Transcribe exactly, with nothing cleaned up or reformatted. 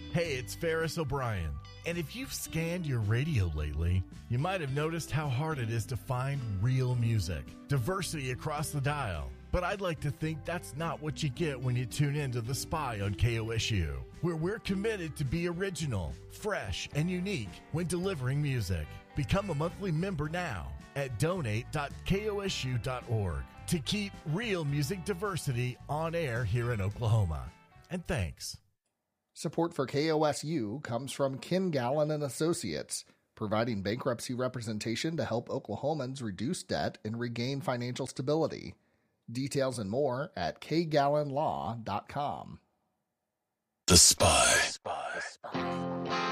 Hey, it's Ferris O'Brien. And if you've scanned your radio lately, you might have noticed how hard it is to find real music, diversity across the dial. But I'd like to think that's not what you get when you tune into The Spy on K O S U, where we're committed to be original, fresh, and unique when delivering music. Become a monthly member now at donate dot K O S U dot org to keep real music diversity on air here in Oklahoma. And thanks. Support for K O S U comes from Ken Gallen and Associates, providing bankruptcy representation to help Oklahomans reduce debt and regain financial stability. Details and more at k gallen law dot com. The Spy. The Spy.